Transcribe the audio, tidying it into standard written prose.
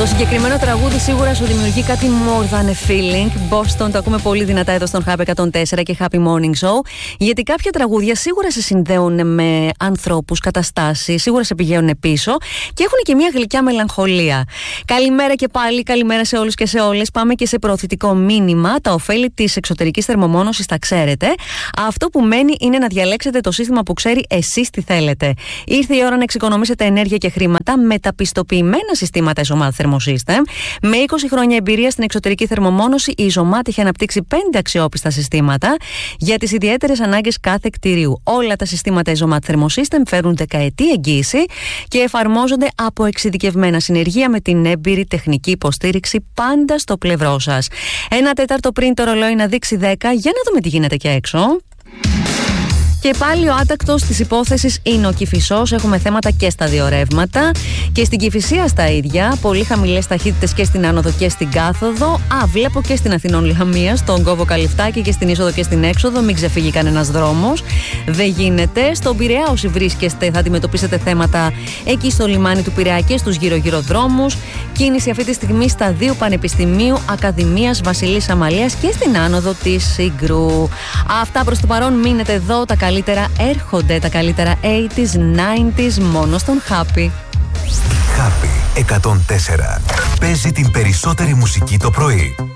Το συγκεκριμένο τραγούδι σίγουρα σου δημιουργεί κάτι more than a feeling. Boston, το ακούμε πολύ δυνατά εδώ στον Happy 104 και Happy Morning Show. Γιατί κάποια τραγούδια σίγουρα σε συνδέουν με ανθρώπους, καταστάσεις, σίγουρα σε πηγαίνουν πίσω και έχουν και μια γλυκιά μελαγχολία. Καλημέρα και πάλι, καλημέρα σε όλους και σε όλες. Πάμε και σε προωθητικό μήνυμα. Τα ωφέλη της εξωτερικής θερμομόνωσης τα ξέρετε. Αυτό που μένει είναι να διαλέξετε το σύστημα που ξέρει εσείς τι θέλετε. Ήρθε η ώρα να εξοικονομήσετε ενέργεια και χρήματα με τα πιστοποιημένα συστήματα Isomat Thermosystem. Με 20 χρόνια εμπειρία στην εξωτερική θερμομόνωση, η Isomat έχει αναπτύξει 5 αξιόπιστα συστήματα για τις ιδιαίτερες ανάγκες κάθε κτηρίου. Όλα τα συστήματα Isomat Thermosystem φέρουν δεκαετή εγγύηση και εφαρμόζονται από εξειδικευμένα συνεργεία με την έμπειρη τεχνική υποστήριξη πάντα στο πλευρό σας. 1/4 πριν το ρολόι να δείξει 10, για να δούμε τι γίνεται και έξω. Και πάλι ο άτακτος της υπόθεσης είναι ο Κηφισός. Έχουμε θέματα και στα δύο ρεύματα. Και στην Κηφισία στα ίδια. Πολύ χαμηλές ταχύτητες και στην άνοδο και στην κάθοδο. Βλέπω και στην Αθηνών Λαμία, στον Κόβο Καλυφτάκη και στην είσοδο και στην έξοδο. Μην ξεφύγει κανένας δρόμος. Δεν γίνεται. Στον Πειραιά, όσοι βρίσκεστε, θα αντιμετωπίσετε θέματα εκεί στο λιμάνι του Πειραιά και στους γύρω-γύρω δρόμους. Κίνηση αυτή τη στιγμή στα δύο Πανεπιστημίου, Ακαδημίας, Βασιλής Αμαλίας και στην άνοδο της Συγκρού. Αυτά προς το παρόν. Μείνετε εδώ. Τα καλύτερα έρχονται, τα καλύτερα 80s, 90s μόνο στον Happy. Happy 104. Παίζει την περισσότερη μουσική το πρωί.